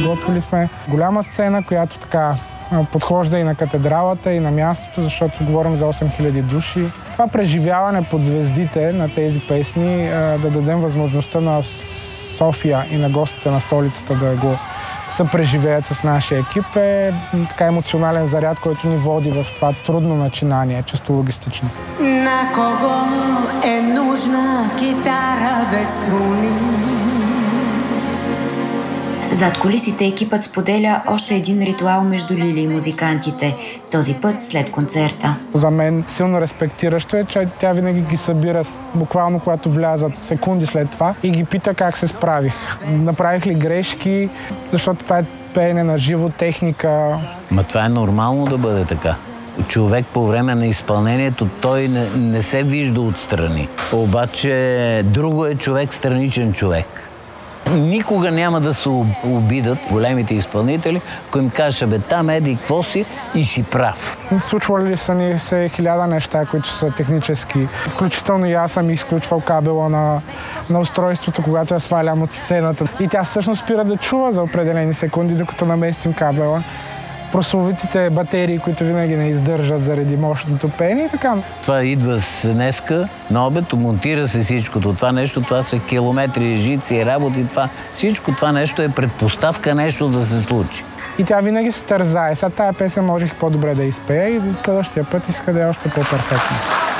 Подготвили сме голяма сцена, която така подхожда и на катедралата, и на мястото, защото говорим за 8000 души. Това преживяване под звездите на тези песни, да дадем възможността на София и на гостите на столицата да го съпреживеят с нашия екип, е така емоционален заряд, който ни води в това трудно начинание, чисто логистично. На кого е нужна китара без струни? Зад кулисите екипът споделя още един ритуал между Лили и музикантите. Този път след концерта. За мен силно респектиращо е, че тя винаги ги събира, буквално когато влязат секунди след това, и ги пита как се справих. Направих ли грешки, защото това е пеене на живо, техника. Ма това е нормално да бъде така. Човек по време на изпълнението, той не се вижда отстрани. Обаче друго е човек страничен човек. Никога няма да се обидат големите изпълнители, ако им кажеш, бе, там еди, какво си, и си прав. Случвали са ни се 1000 неща, които са технически. Включително и аз съм изключвал кабела на устройството, когато я свалям от сцената. И тя всъщност спира да чува за определени секунди, докато наместим кабела. Прословитите батерии, които винаги не издържат заради мощното пеене и така. Това идва с днеска на обед, монтира се всичкото. Това нещо, това са километри, жици, работи. Всичко това нещо е предпоставка нещо да се случи. И тя винаги се тързае. Сега тая песен можех по-добре да изпея и за следващия път иска да е още по-перфектно.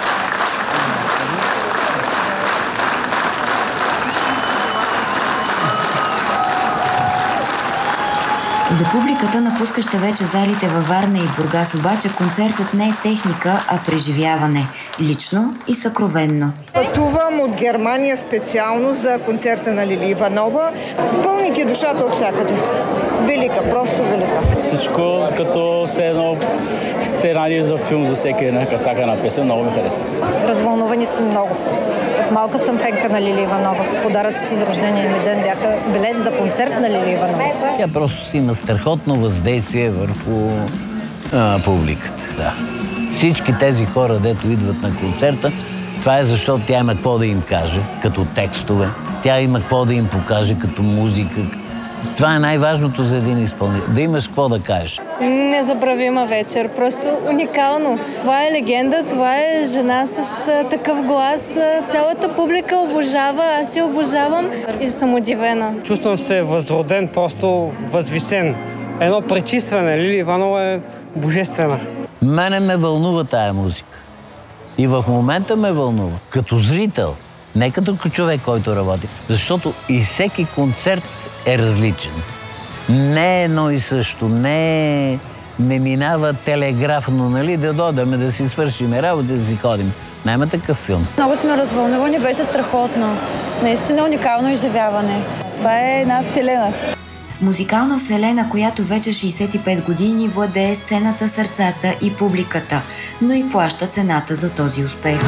За публиката, напускаща вече залите във Варна и Бургас, обаче концертът не е техника, а преживяване. Лично и съкровенно. Пътувам от Германия специално за концерта на Лили Иванова. Пълни ти душата от всякъде. Велика, просто велика. Всичко като все едно сценарий за филм за всяка една песен. Много ми хареса. Развълнувани сме много. Малка съм фенка на Лили Иванова. Подаръците за рождения ми ден бяха билет за концерт на Лили Иванова. Тя просто си има страхотно въздействие върху публиката. Да. Всички тези хора, дето идват на концерта, това е защото тя има какво да им каже, като текстове. Тя има какво да им покаже, като музика. Това е най-важното за един изпълнител. Да имаш какво да кажеш. Незабравима вечер. Просто уникално. Това е легенда, това е жена с такъв глас. Цялата публика обожава, аз я обожавам и съм удивена. Чувствам се възроден, просто възвисен. Едно пречистване. Лили Иванова е божествена. Мене ме вълнува тая музика. И в момента ме вълнува. Като зрител, не като човек, който работи. Защото и всеки концерт е различен. Не е едно и също. Не минава телеграфно, нали, да дойдем, да си свършим работа, да си ходим. Няма такъв филм. Много сме развълнувани, беше страхотно. Наистина уникално изживяване. Това е една вселена. Музикална вселена, която вече 65 години владее сцената, сърцата и публиката, но и плаща цената за този успех.